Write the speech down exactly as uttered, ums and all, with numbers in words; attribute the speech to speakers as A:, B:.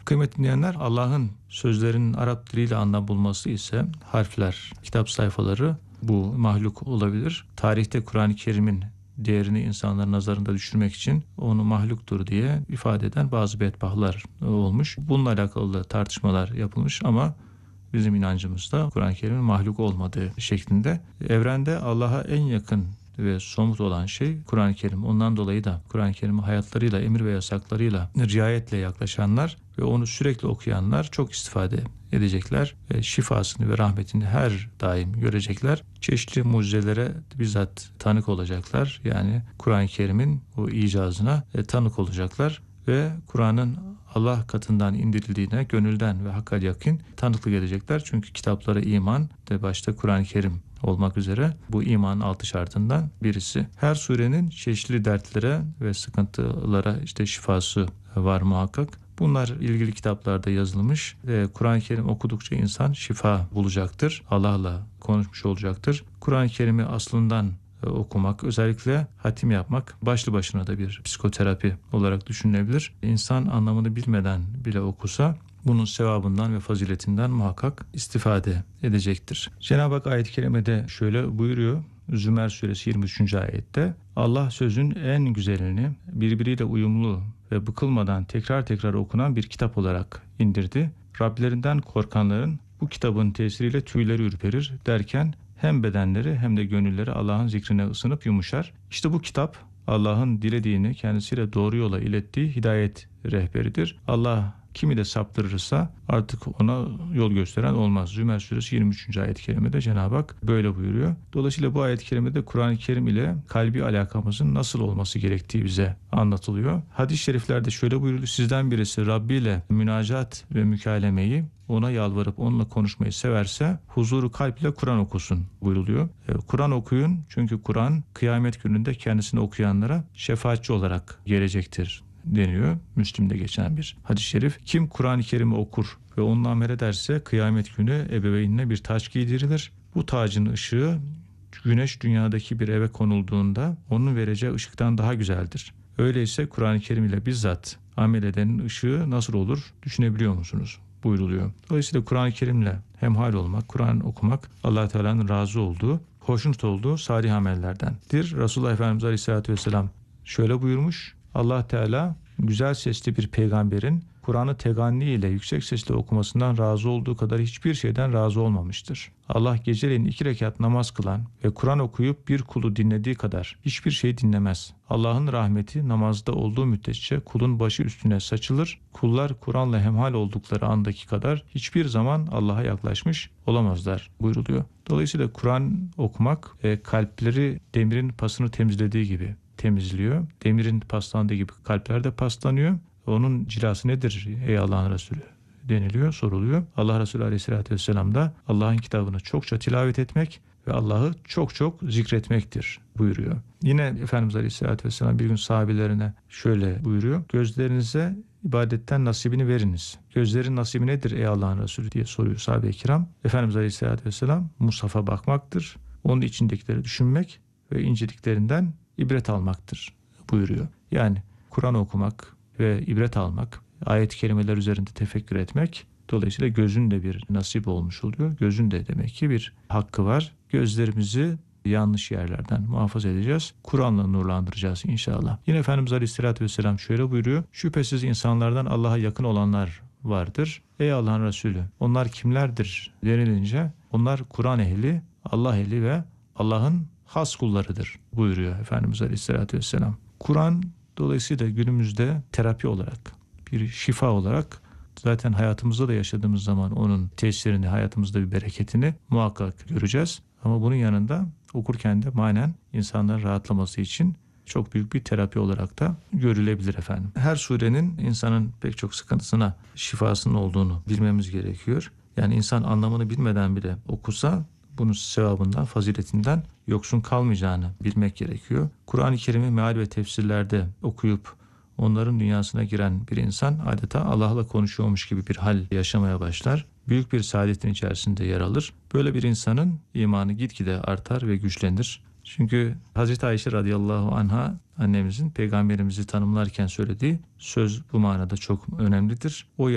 A: Kıymetli dinleyenler, Allah'ın sözlerinin Arap diliyle anlam bulması ise harfler, kitap sayfaları bu mahluk olabilir. Tarihte Kur'an-ı Kerim'in değerini insanların nazarında düşürmek için onu mahluktur diye ifade eden bazı bedbahlar olmuş. Bununla alakalı da tartışmalar yapılmış ama bizim inancımızda Kur'an-ı Kerim'in mahluk olmadığı şeklinde. Evrende Allah'a en yakın ve somut olan şey Kur'an-ı Kerim. Ondan dolayı da Kur'an-ı Kerim'e hayatlarıyla, emir ve yasaklarıyla riayetle yaklaşanlar ve onu sürekli okuyanlar çok istifade edecekler ve şifasını ve rahmetini her daim görecekler. Çeşitli mucizelere bizzat tanık olacaklar. Yani Kur'an-ı Kerim'in o icazına tanık olacaklar ve Kur'an'ın Allah katından indirildiğine gönülden ve hakka yakın tanıklık edecekler. Çünkü kitaplara iman de başta Kur'an-ı Kerim olmak üzere bu imanın altı şartından birisi. Her surenin çeşitli dertlere ve sıkıntılara işte şifası var muhakkak. Bunlar ilgili kitaplarda yazılmış ve Kur'an-ı Kerim okudukça insan şifa bulacaktır. Allah'la konuşmuş olacaktır. Kur'an-ı Kerim'i aslından okumak, özellikle hatim yapmak başlı başına da bir psikoterapi olarak düşünülebilir. İnsan anlamını bilmeden bile okusa bunun sevabından ve faziletinden muhakkak istifade edecektir. Cenab-ı Hak ayet-i kerimede şöyle buyuruyor. Zümer suresi yirmi üçüncü ayette Allah sözün en güzelini birbiriyle uyumlu ve bıkılmadan tekrar tekrar okunan bir kitap olarak indirdi. Rablerinden korkanların bu kitabın tesiriyle tüyleri ürperir derken hem bedenleri hem de gönülleri Allah'ın zikrine ısınıp yumuşar. İşte bu kitap Allah'ın dilediğini kendisiyle doğru yola ilettiği hidayet rehberidir. Allah kimi de saptırırsa artık ona yol gösteren olmaz. Zümer suresi yirmi üçüncü ayet-i kerimede Cenab-ı Hak böyle buyuruyor. Dolayısıyla bu ayet-i kerimede Kur'an-ı Kerim ile kalbi alakamızın nasıl olması gerektiği bize anlatılıyor. Hadis-i şeriflerde şöyle buyuruluyor. Sizden birisi Rabbi ile münacat ve mükalemeyi, ona yalvarıp onunla konuşmayı severse huzuru kalp ile Kur'an okusun buyuruluyor. Kur'an okuyun çünkü Kur'an kıyamet gününde kendisini okuyanlara şefaatçi olarak gelecektir deniyor. Müslim'de geçen bir hadis-i şerif. Kim Kur'an-ı Kerim'i okur ve onunla amel ederse kıyamet günü ebeveynine bir taç giydirilir. Bu tacın ışığı güneş dünyadaki bir eve konulduğunda onun vereceği ışıktan daha güzeldir. Öyleyse Kur'an-ı Kerim ile bizzat amel edenin ışığı nasıl olur düşünebiliyor musunuz? Buyruluyor. Dolayısıyla Kur'an-ı Kerim'le hemhal olmak, Kur'an okumak Allah Teala'nın razı olduğu, hoşnut olduğu salih amellerdendir. Resulullah Efendimiz Aleyhisselatü Vesselam şöyle buyurmuş. Allah Teala güzel sesli bir peygamberin Kur'an'ı teganni ile yüksek sesle okumasından razı olduğu kadar hiçbir şeyden razı olmamıştır. Allah geceleyin iki rekat namaz kılan ve Kur'an okuyup bir kulu dinlediği kadar hiçbir şey dinlemez. Allah'ın rahmeti namazda olduğu müddetçe kulun başı üstüne saçılır. Kullar Kur'an'la hemhal oldukları andaki kadar hiçbir zaman Allah'a yaklaşmış olamazlar buyruluyor. Dolayısıyla Kur'an okumak e, kalpleri demirin pasını temizlediği gibi temizliyor. Demirin paslandığı gibi kalpler de paslanıyor. Onun cilası nedir ey Allah'ın Resulü deniliyor, soruluyor. Allah Resulü Aleyhisselatü Vesselam da Allah'ın kitabını çokça tilavet etmek ve Allah'ı çok çok zikretmektir buyuruyor. Yine Efendimiz Aleyhisselatü Vesselam bir gün sahabelerine şöyle buyuruyor. Gözlerinize ibadetten nasibini veriniz. Gözlerin nasibi nedir ey Allah'ın Resulü diye soruyor sahabe-i kiram. Efendimiz Aleyhisselatü Vesselam Musaf'a bakmaktır. Onun içindekileri düşünmek ve inceliklerinden ibret almaktır buyuruyor. Yani Kur'an okumak ve ibret almak, ayet-i kerimeler üzerinde tefekkür etmek, dolayısıyla gözün de bir nasip olmuş oluyor. Gözün de demek ki bir hakkı var. Gözlerimizi yanlış yerlerden muhafaza edeceğiz. Kur'an'la nurlandıracağız inşallah. Yine Efendimiz Aleyhisselatü Vesselam şöyle buyuruyor. Şüphesiz insanlardan Allah'a yakın olanlar vardır. Ey Allah'ın Resulü, onlar kimlerdir denilince onlar Kur'an ehli, Allah ehli ve Allah'ın has kullarıdır buyuruyor Efendimiz Aleyhisselatü Vesselam. Kur'an dolayısıyla günümüzde terapi olarak, bir şifa olarak zaten hayatımızda da yaşadığımız zaman onun tesirini, hayatımızda bir bereketini muhakkak göreceğiz. Ama bunun yanında okurken de manen insanların rahatlaması için çok büyük bir terapi olarak da görülebilir efendim. Her surenin insanın pek çok sıkıntısına şifasının olduğunu bilmemiz gerekiyor. Yani insan anlamını bilmeden bile okusa bunun sevabından, faziletinden yoksun kalmayacağını bilmek gerekiyor. Kur'an-ı Kerim'i meal ve tefsirlerde okuyup onların dünyasına giren bir insan adeta Allah'la konuşuyormuş gibi bir hal yaşamaya başlar. Büyük bir saadetin içerisinde yer alır. Böyle bir insanın imanı gitgide artar ve güçlenir. Çünkü Hazreti Ayşe radıyallahu anha annemizin peygamberimizi tanımlarken söylediği söz bu manada çok önemlidir. O